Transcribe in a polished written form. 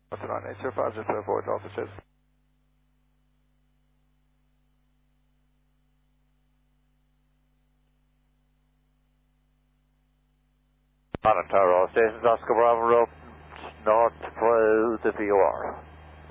Barcelona 805, just avoid officers. Monitor all stations, Oscar Bravo, north through the VOR.